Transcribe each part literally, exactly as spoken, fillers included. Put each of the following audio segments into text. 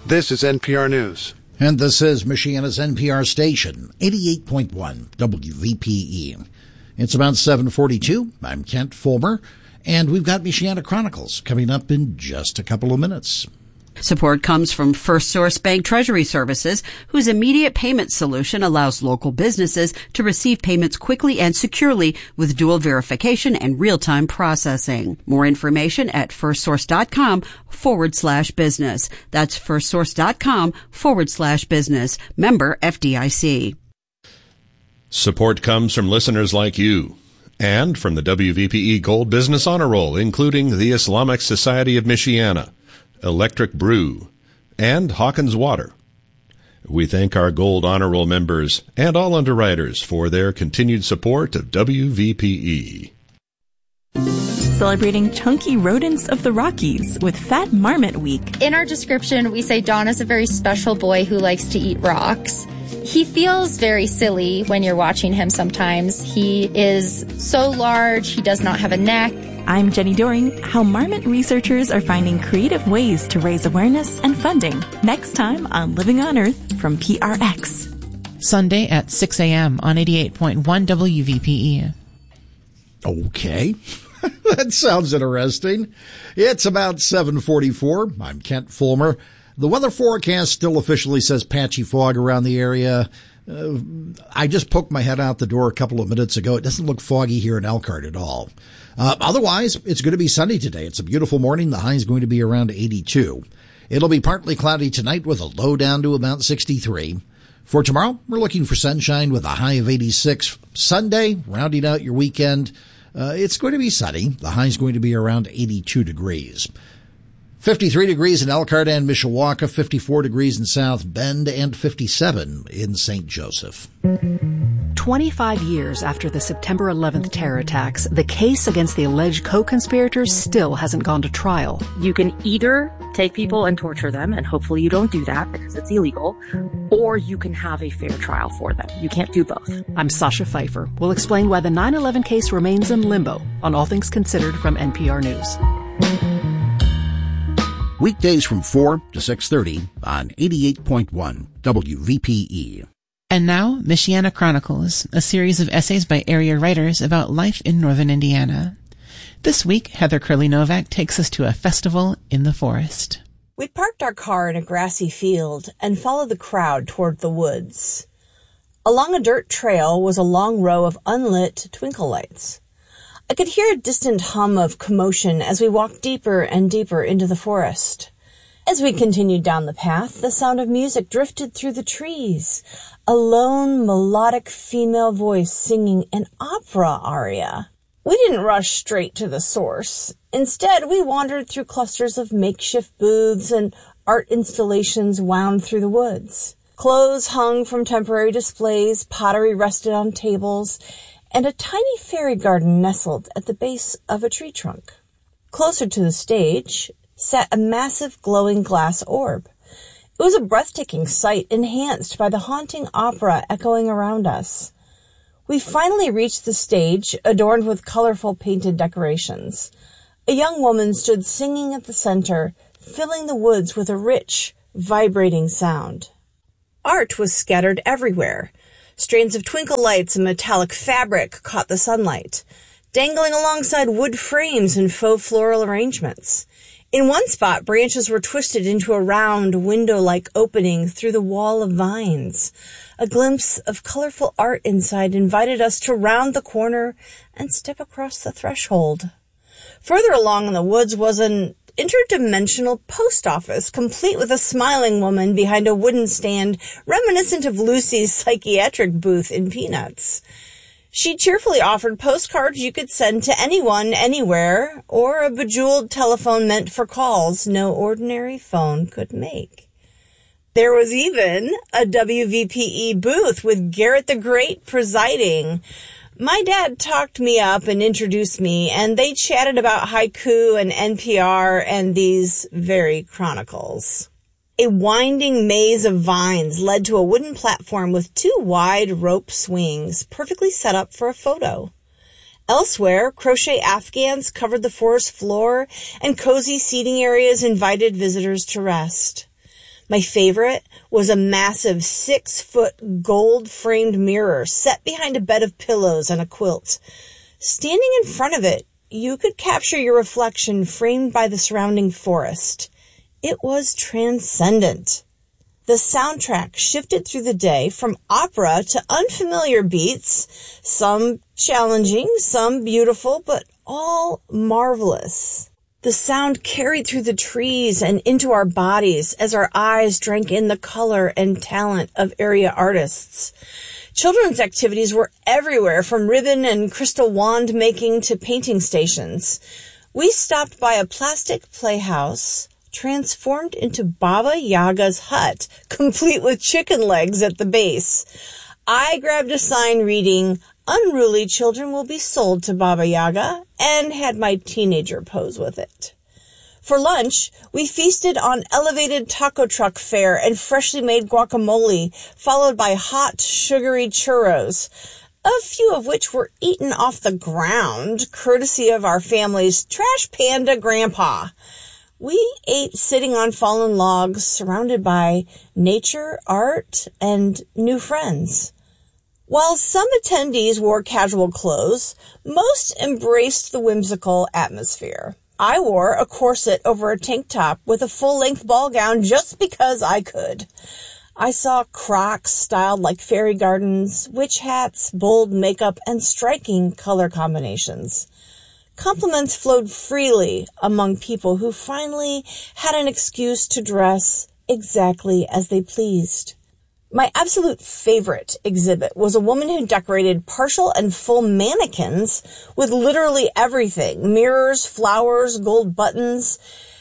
This is N P R News. And this is Michiana's N P R station, eighty-eight point one W V P E. It's about seven forty-two. I'm Kent Fulmer, and we've got Michiana Chronicles coming up in just a couple of minutes. Support comes from First Source Bank Treasury Services, whose immediate payment solution allows local businesses to receive payments quickly and securely with dual verification and real-time processing. More information at firstsource.com forward slash business. That's firstsource.com forward slash business. Member F D I C. Support comes from listeners like you and from the W V P E Gold Business Honor Roll, including the Islamic Society of Michiana, Electric Brew, and Hawkins Water. We thank our Gold Honor Roll members and all underwriters for their continued support of W V P E. Celebrating chunky rodents of the Rockies with Fat Marmot Week. In our description, we say Don is a very special boy who likes to eat rocks. He feels very silly when you're watching him sometimes. He is so large, he does not have a neck. I'm Jenny Doring. How marmot researchers are finding creative ways to raise awareness and funding. Next time on Living on Earth from P R X. Sunday at six a.m. on eighty-eight point one W V P E. Okay. That sounds interesting. It's about seven forty-four. I'm Kent Fulmer. The weather forecast still officially says patchy fog around the area. Uh, I just poked my head out the door a couple of minutes ago. It doesn't look foggy here in Elkhart at all. Uh, otherwise, it's going to be sunny today. It's a beautiful morning. The high is going to be around eighty-two. It'll be partly cloudy tonight with a low down to about sixty-three. For tomorrow, we're looking for sunshine with a high of eighty-six. Sunday, rounding out your weekend, uh, it's going to be sunny. The high is going to be around eighty-two degrees. fifty-three degrees in Elkhart and Mishawaka, fifty-four degrees in South Bend, and fifty-seven in Saint Joseph. twenty-five years after the September eleventh terror attacks, the case against the alleged co-conspirators still hasn't gone to trial. You can either take people and torture them, and hopefully you don't do that because it's illegal, or you can have a fair trial for them. You can't do both. I'm Sasha Pfeiffer. We'll explain why the nine eleven case remains in limbo on All Things Considered from N P R News. Weekdays from four to six thirty on eighty-eight point one W V P E. And now, Michiana Chronicles, a series of essays by area writers about life in northern Indiana. This week, Heather Curley-Novak takes us to a festival in the forest. We parked our car in a grassy field and followed the crowd toward the woods. Along a dirt trail was a long row of unlit twinkle lights. I could hear a distant hum of commotion as we walked deeper and deeper into the forest. As we continued down the path, the sound of music drifted through the trees. A lone, melodic female voice singing an opera aria. We didn't rush straight to the source. Instead, we wandered through clusters of makeshift booths and art installations wound through the woods. Clothes hung from temporary displays, pottery rested on tables, and a tiny fairy garden nestled at the base of a tree trunk. Closer to the stage sat a massive glowing glass orb. It was a breathtaking sight enhanced by the haunting opera echoing around us. We finally reached the stage, adorned with colorful painted decorations. A young woman stood singing at the center, filling the woods with a rich, vibrating sound. Art was scattered everywhere. Strands of twinkle lights and metallic fabric caught the sunlight, dangling alongside wood frames and faux floral arrangements. In one spot, branches were twisted into a round, window-like opening through the wall of vines. A glimpse of colorful art inside invited us to round the corner and step across the threshold. Further along in the woods was an interdimensional post office, complete with a smiling woman behind a wooden stand reminiscent of Lucy's psychiatric booth in Peanuts. She cheerfully offered postcards you could send to anyone, anywhere, or a bejeweled telephone meant for calls no ordinary phone could make. There was even a W V P E booth with Garrett the Great presiding. My dad talked me up and introduced me, and they chatted about haiku and N P R and these very chronicles. A winding maze of vines led to a wooden platform with two wide rope swings, perfectly set up for a photo. Elsewhere, crochet afghans covered the forest floor, and cozy seating areas invited visitors to rest. My favorite was a massive six-foot gold-framed mirror set behind a bed of pillows and a quilt. Standing in front of it, you could capture your reflection framed by the surrounding forest. It was transcendent. The soundtrack shifted through the day from opera to unfamiliar beats, some challenging, some beautiful, but all marvelous. The sound carried through the trees and into our bodies as our eyes drank in the color and talent of area artists. Children's activities were everywhere, from ribbon and crystal wand making to painting stations. We stopped by a plastic playhouse transformed into Baba Yaga's hut, complete with chicken legs at the base. I grabbed a sign reading, "Unruly children will be sold to Baba Yaga," and had my teenager pose with it. For lunch, we feasted on elevated taco truck fare and freshly made guacamole, followed by hot, sugary churros, a few of which were eaten off the ground, courtesy of our family's trash panda grandpa. We ate sitting on fallen logs, surrounded by nature, art, and new friends. While some attendees wore casual clothes, most embraced the whimsical atmosphere. I wore a corset over a tank top with a full-length ball gown just because I could. I saw Crocs styled like fairy gardens, witch hats, bold makeup, and striking color combinations. Compliments flowed freely among people who finally had an excuse to dress exactly as they pleased. My absolute favorite exhibit was a woman who decorated partial and full mannequins with literally everything: mirrors, flowers, gold buttons.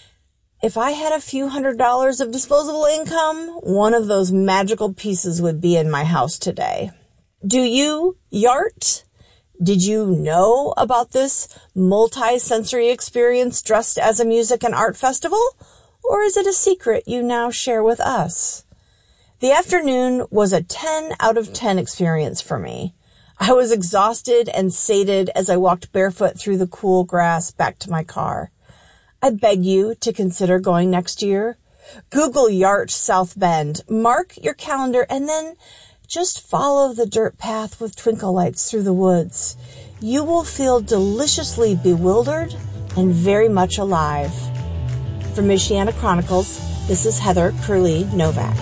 If I had a few hundred dollars of disposable income, one of those magical pieces would be in my house today. Do you yart? Did you know about this multi-sensory experience dressed as a music and art festival? Or is it a secret you now share with us? The afternoon was a ten out of ten experience for me. I was exhausted and sated as I walked barefoot through the cool grass back to my car. I beg you to consider going next year. Google Yart South Bend, mark your calendar, and then just follow the dirt path with twinkle lights through the woods. You will feel deliciously bewildered and very much alive. From Michiana Chronicles, this is Heather Curley Novak.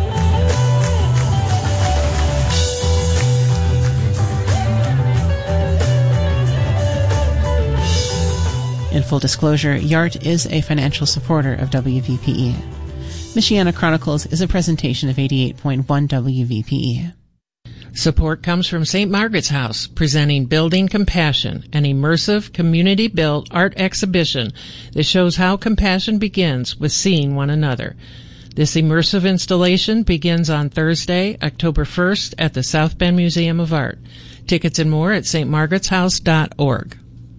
In full disclosure, Yart is a financial supporter of W V P E. Michiana Chronicles is a presentation of eighty-eight point one W V P E. Support comes from Saint Margaret's House, presenting Building Compassion, an immersive, community-built art exhibition that shows how compassion begins with seeing one another. This immersive installation begins on Thursday, October first at the South Bend Museum of Art. Tickets and more at s t margarets house dot org.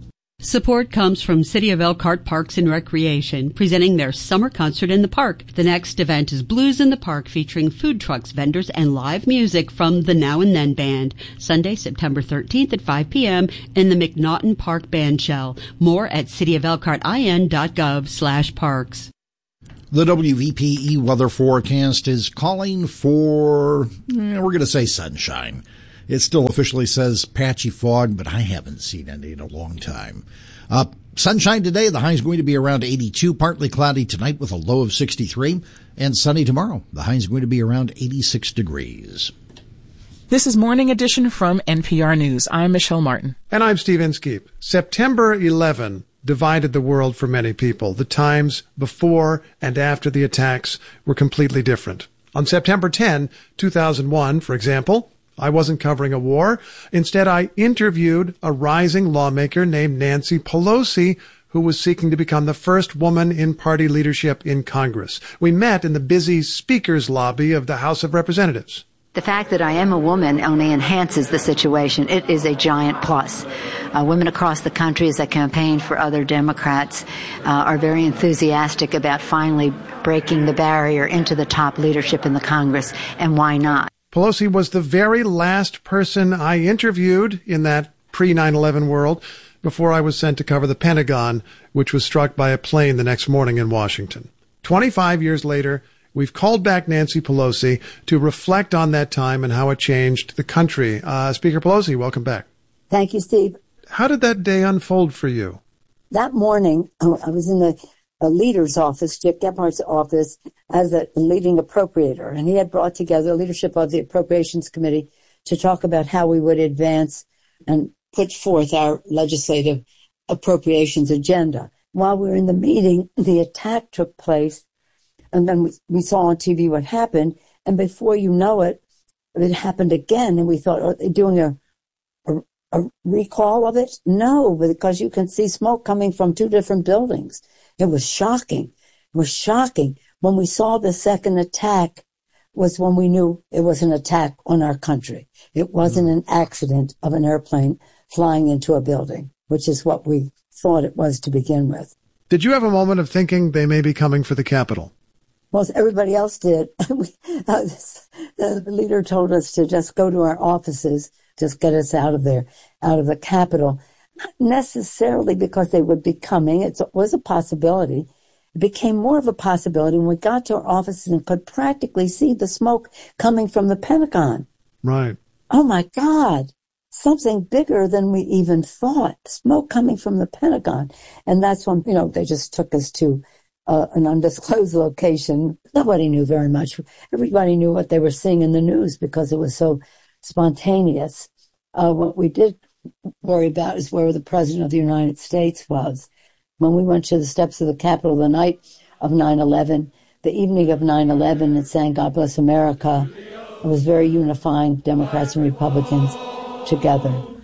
Support comes from City of Elkhart Parks and Recreation, presenting their summer concert in the park. The next event is Blues in the Park, featuring food trucks, vendors, and live music from the Now and Then Band. Sunday, September thirteenth at five p.m. in the McNaughton Park Band Shell. More at city of elkhart I N dot gov slash parks. The W V P E weather forecast is calling for, eh, we're going to say sunshine. It still officially says patchy fog, but I haven't seen any in a long time. Uh, sunshine today, the high is going to be around eighty-two, partly cloudy tonight with a low of sixty-three, and sunny tomorrow. The high is going to be around eighty-six degrees. This is Morning Edition from N P R News. I'm Michelle Martin. And I'm Steve Inskeep. September eleventh divided the world for many people. The times before and after the attacks were completely different. On September tenth, two thousand one, for example, I wasn't covering a war. Instead, I interviewed a rising lawmaker named Nancy Pelosi, who was seeking to become the first woman in party leadership in Congress. We met in the busy speaker's lobby of the House of Representatives. The fact that I am a woman only enhances the situation. It is a giant plus. Uh, women across the country, as I campaign for other Democrats, uh, are very enthusiastic about finally breaking the barrier into the top leadership in the Congress, and why not? Pelosi was the very last person I interviewed in that pre nine eleven world before I was sent to cover the Pentagon, which was struck by a plane the next morning in Washington. twenty-five years later, we've called back Nancy Pelosi to reflect on that time and how it changed the country. Uh, Speaker Pelosi, welcome back. Thank you, Steve. How did that day unfold for you? That morning, I was in the a leader's office, Dick Gephardt's office, as a leading appropriator, and he had brought together leadership of the Appropriations Committee to talk about how we would advance and put forth our legislative appropriations agenda. While we were in the meeting, the attack took place, and then we, we saw on T V what happened, and before you know it, it happened again, and we thought, are they doing a, a, a recall of it? No, because you can see smoke coming from two different buildings. It was shocking. It was shocking. When we saw the second attack was when we knew it was an attack on our country. It wasn't an accident of an airplane flying into a building, which is what we thought it was to begin with. Did you have a moment of thinking they may be coming for the Capitol? Well, everybody else did. The leader told us to just go to our offices, just get us out of there, out of the Capitol. Not necessarily because they would be coming. It was a possibility. It became more of a possibility when we got to our offices and could practically see the smoke coming from the Pentagon. Right. Oh, my God. Something bigger than we even thought. Smoke coming from the Pentagon. And that's when, you know, they just took us to uh, an undisclosed location. Nobody knew very much. Everybody knew what they were seeing in the news because it was so spontaneous. Uh, what we did worry about is where the President of the United States was. When we went to the steps of the Capitol the night of nine eleven, the evening of nine eleven, and sang God Bless America, it was very unifying, Democrats and Republicans together.